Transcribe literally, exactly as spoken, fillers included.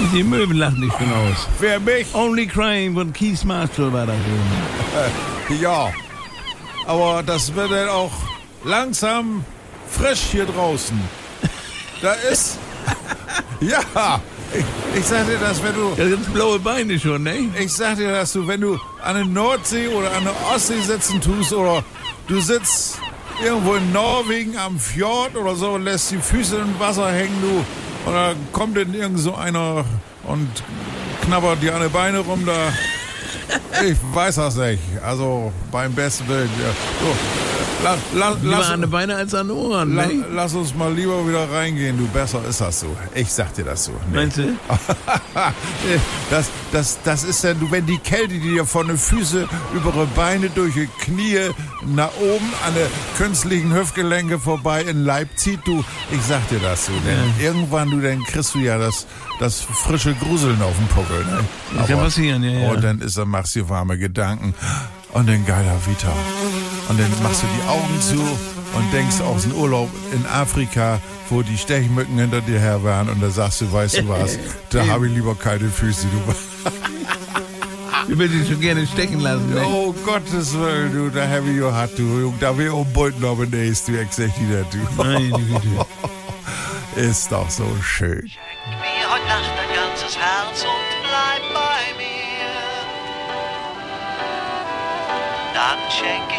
Die Möwen lachen dich schon aus. Wer mich? Only Crying von Keith Marshall war das. Ja, aber das wird dann auch langsam frisch hier draußen. Da ist... Ja, ich, ich sag dir das, wenn du... Da sind blaue Beine schon, ne? Ich sag dir das, du, wenn du an der Nordsee oder an der Ostsee sitzen tust oder du sitzt irgendwo in Norwegen am Fjord oder so und lässt die Füße im Wasser hängen, du, und da kommt dann irgend so einer und knabbert dir an die Beine rum, da... Ich weiß das nicht. Also beim besten Willen. Ja. So, la, la, Lieber lass, an den Beinen als an den Ohren, la, ne? lass uns mal lieber wieder reingehen, du. Besser ist das so. Ich sag dir das so. Nee. Meinst du? das, das, das ist dann, du, wenn die Kälte, die dir von den Füßen über die Beine durch die Knie nach oben an den künstlichen Hüftgelenke vorbei in Leib zieht, du, ich sag dir das so. Denn Ja. irgendwann, du, dann kriegst du ja das, das frische Gruseln auf dem Puckel, ne? Das kann passieren, ja, ja. Und dann ist, dann machst du dir warme Gedanken und dann geiler Vita. Und dann machst du die Augen zu und denkst aus dem Urlaub in Afrika, wo die Stechmücken hinter dir her waren, und da sagst du, weißt du was, da habe ich lieber kalte Füße, du. Ich würde dich schon gerne stecken lassen, ne? Oh Gottes Willen, du, da habe ich ja hat, du. Da will ich umbolten, aber nächst, du, ich sag dir das, du. Meine Güte. Ist doch so schön. Schenk mir heute Nacht dein ganzes Herz und bleib bei mir. Dann schenk ich